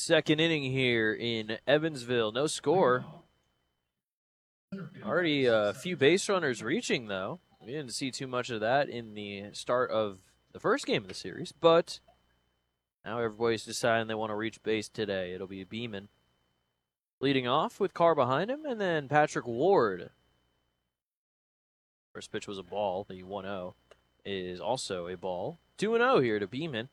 second inning here in Evansville. No score. Already a few base runners reaching, though. We didn't see too much of that in the start of the first game of the series, but now everybody's deciding they want to reach base today. It'll be Beeman leading off with Carr behind him, and then Patrick Ward. First pitch was a ball. The 1-0 is also a ball. 2-0 here to Beeman.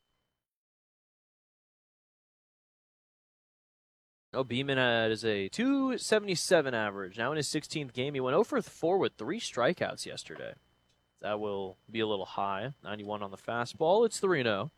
Oh, Beeman has a 277 average. Now in his 16th game, he went 0 for 4 with 3 strikeouts yesterday. That will be a little high. 91 on the fastball. It's 3-0.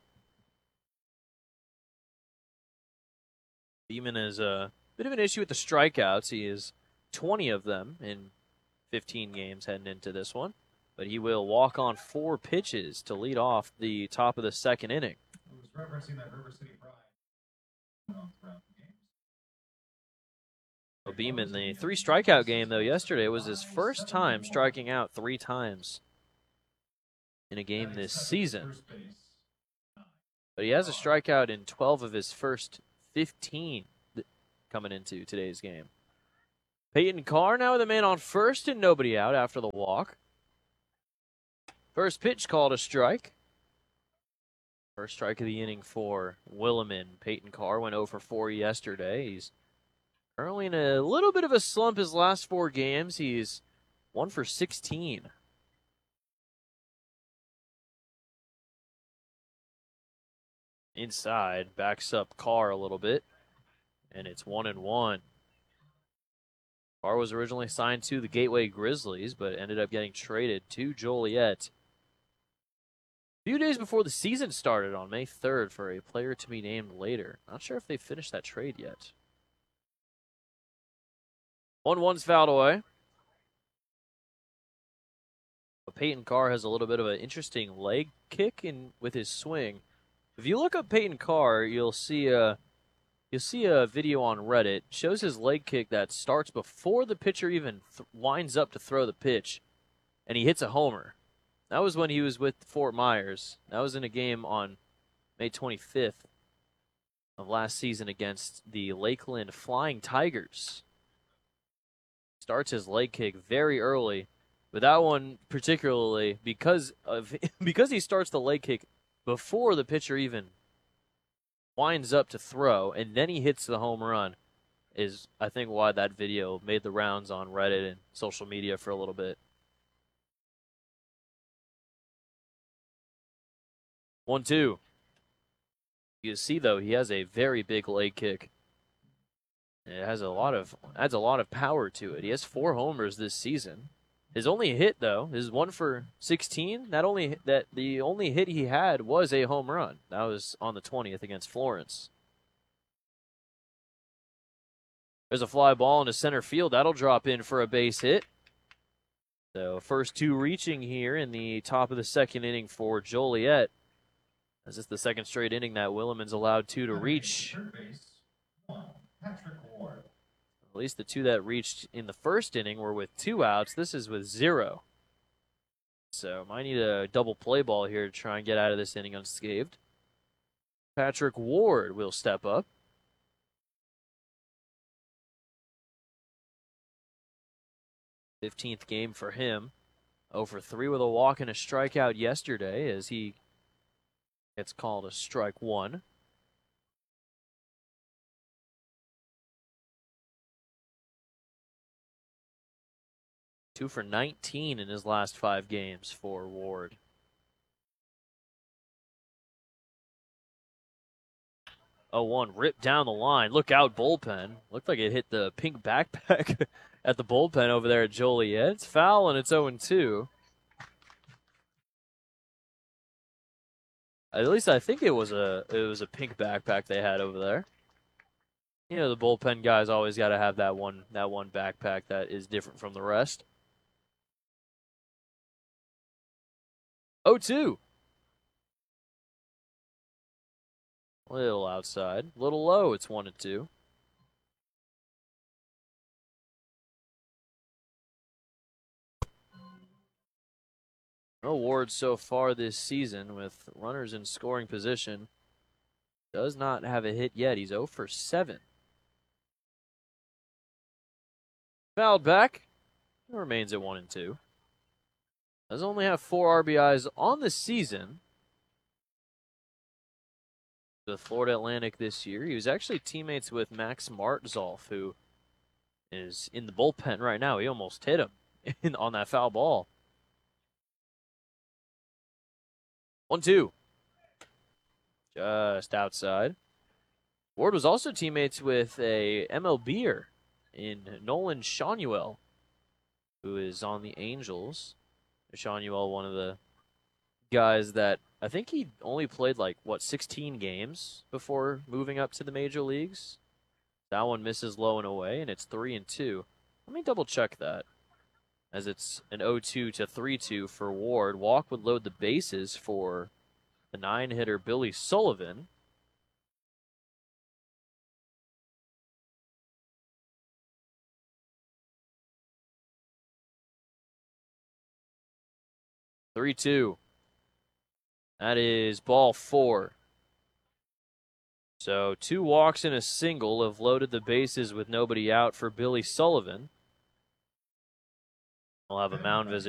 Beeman has a bit of an issue with the strikeouts. He has 20 of them in 15 games heading into this one. But he will walk on 4 pitches to lead off the top of the second inning. I was referencing that River City Pride. Well, Beeman, the 3 strikeout game, though, yesterday was his first time striking out 3 times in a game this season. But he has a strikeout in 12 of his first 15 coming into today's game. Peyton Carr now with a man on first and nobody out after the walk. First pitch called a strike. First strike of the inning for Williman. Peyton Carr went 0 for 4 yesterday. He's currently in a little bit of a slump his last 4 games. He's 1 for 16. Inside, backs up Carr a little bit, and it's 1-1. Carr was originally signed to the Gateway Grizzlies, but ended up getting traded to Joliet a few days before the season started on May 3rd for a player to be named later. Not sure if they finished that trade yet. 1-1's fouled away. But Peyton Carr has a little bit of an interesting leg kick with his swing. If you look up Peyton Carr, you'll see a video on Reddit. It shows his leg kick that starts before the pitcher even winds up to throw the pitch, and he hits a homer. That was when he was with Fort Myers. That was in a game on May 25th of last season against the Lakeland Flying Tigers. Starts his leg kick very early, but that one particularly because he starts the leg kick before the pitcher even winds up to throw, and then he hits the home run, is I think why that video made the rounds on Reddit and social media for a little bit. 1-2. You see, though, he has a very big leg kick. It has adds a lot of power to it. He has 4 homers this season. His only hit, though, is 1 for 16. The only hit he had was a home run. That was on the 20th against Florence. There's a fly ball into center field. That'll drop in for a base hit. So first 2 reaching here in the top of the second inning for Joliet. This is the second straight inning that Williman's allowed 2 to reach. At least the 2 that reached in the first inning were with 2 outs. This is with 0. So might need a double play ball here to try and get out of this inning unscathed. Patrick Ward will step up. '15th game for him. 0 for 3 with a walk and a strikeout yesterday as he gets called a strike 1. Two for 19 in his last 5 games for Ward. Oh, 1 ripped down the line. Look out, bullpen. Looked like it hit the pink backpack at the bullpen over there at Joliet. It's foul and it's 0-2. At least I think it was a pink backpack they had over there. You know, the bullpen guys always got to have that one backpack that is different from the rest. 0-2. Little outside. Little low. It's 1-2. No awards so far this season with runners in scoring position. Does not have a hit yet. He's 0 for 7. Fouled back. It remains at 1 and 2. Does only have 4 RBIs on the season. The Florida Atlantic this year. He was actually teammates with Max Martzolf, who is in the bullpen right now. He almost hit him on that foul ball. 1-2. Just outside. Ward was also teammates with a MLBer in Nolan Shanuel, who is on the Angels. Shanuel, one of the guys that I think he only played 16 games before moving up to the major leagues. That one misses low and away, and it's 3-2. Let me double check that, as it's an 0-2 to 3-2 for Ward. Walk would load the bases for the 9-hitter Billy Sullivan. (3-2). That is ball 4. So 2 walks and a single have loaded the bases with nobody out for Billy Sullivan. We'll have a mound visit